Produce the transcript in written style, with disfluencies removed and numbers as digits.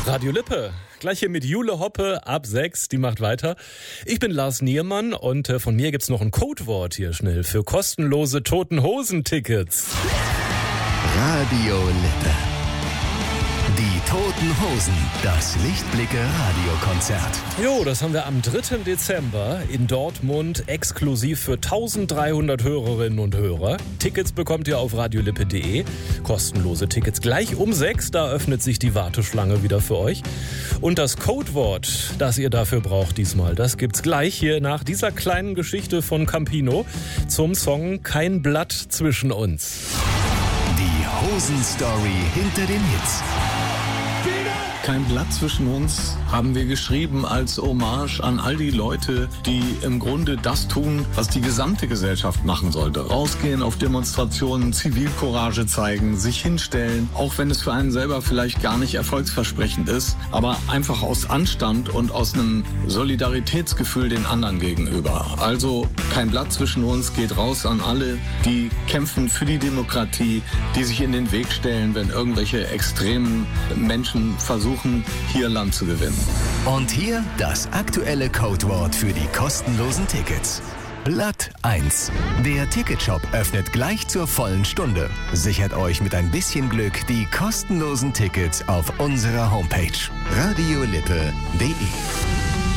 Radio Lippe, gleich hier mit Jule Hoppe ab 6, die macht weiter. Ich bin Lars Niermann und von mir gibt's noch ein Codewort hier schnell für kostenlose Toten-Hosen-Tickets. Radio Lippe. Die Toten Hosen, das Lichtblicke-Radiokonzert. Jo, das haben wir am 3. Dezember in Dortmund exklusiv für 1300 Hörerinnen und Hörer. Tickets bekommt ihr auf radiolippe.de. Kostenlose Tickets gleich um 6, da öffnet sich die Warteschlange wieder für euch. Und das Codewort, das ihr dafür braucht diesmal, das gibt's gleich hier nach dieser kleinen Geschichte von Campino zum Song Kein Blatt zwischen uns. Die Hosen-Story hinter den Hits. Kein Blatt zwischen uns haben wir geschrieben als Hommage an all die Leute, die im Grunde das tun, was die gesamte Gesellschaft machen sollte. Rausgehen auf Demonstrationen, Zivilcourage zeigen, sich hinstellen, auch wenn es für einen selber vielleicht gar nicht erfolgsversprechend ist, aber einfach aus Anstand und aus einem Solidaritätsgefühl den anderen gegenüber. Also kein Blatt zwischen uns geht raus an alle, die kämpfen für die Demokratie, die sich in den Weg stellen, wenn irgendwelche extremen Menschen versuchen, hier Land zu gewinnen. Und hier das aktuelle Codewort für die kostenlosen Tickets. Blatt 1. Der Ticketshop öffnet gleich zur vollen Stunde. Sichert euch mit ein bisschen Glück die kostenlosen Tickets auf unserer Homepage radiolippe.de.